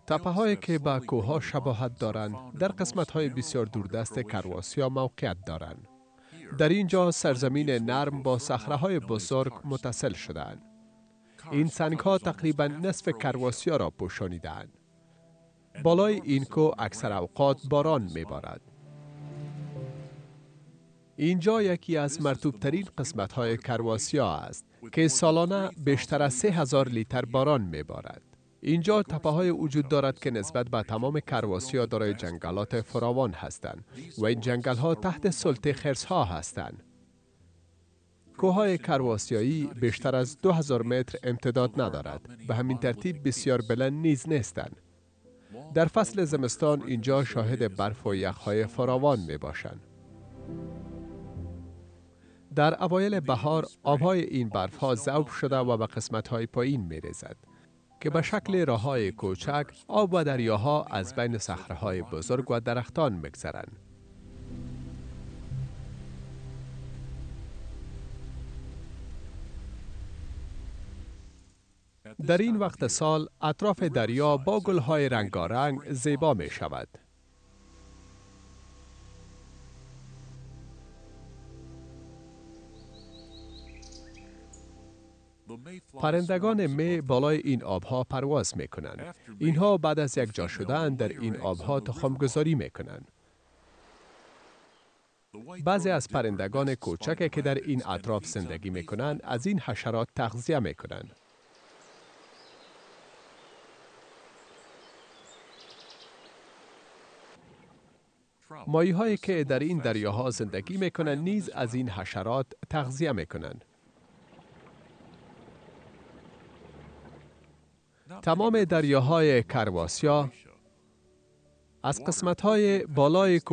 تپه‌هایی که به کوه‌ها شباهت دارند در قسمت‌های بسیار دوردست کرواسیا موقعیت دارند. در اینجا سرزمین نرم با صخره‌های بزرگ متصل شده‌اند. این سنگ‌ها تقریباً نصف کرواسیا را پوشانیده‌اند. بالای این کوه اکثر اوقات باران می‌بارد. اینجا یکی از مرطوب‌ترین قسمت‌های کرواسیا است که سالانه بیشتر از 3000 لیتر باران می‌بارد. اینجا تپه‌های وجود دارد که نسبت به تمام کرواسیا دارای جنگلات فراوان هستند و این جنگل‌ها تحت سلطه خرس‌ها هستند. کوه‌های کرواسیایی بیشتر از 2000 متر امتداد ندارد، به همین ترتیب بسیار بلند نیز نیستند. در فصل زمستان اینجا شاهد برف و یخ‌های فراوان می‌باشند. در اوایل بهار آب‌های این برف‌ها ذوب شده و به قسمت‌های پایین می‌ریزد که به شکل راه‌های کوچک آب و دریاها از بین صخره‌های بزرگ و درختان می‌گذرند. در این وقت سال اطراف دریا با گل‌های رنگارنگ زیبا می‌شود. پرندگان می بالای این آبها پرواز می کنند. اینها بعد از یک جا شدن در این آبها تخم‌گذاری می کنند. بعضی از پرندگان کوچک که در این اطراف زندگی می کنند از این حشرات تغذیه می کنند. ماهی‌هایی که در این دریاها زندگی می کنند نیز از این حشرات تغذیه می کنند. تمام دریاهای کرواسیا از قسمت‌های بالای